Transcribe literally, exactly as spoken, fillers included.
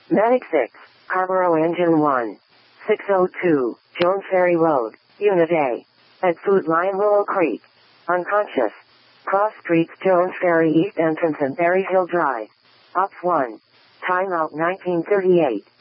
Medic six, Carrboro Engine one. six oh two, Jones Ferry Road, Unit A. At Food Line Willow Creek. Unconscious. Cross Streets Jones Ferry East Entrance and Berry Hill Drive. Ops one. Time out nineteen thirty-eight.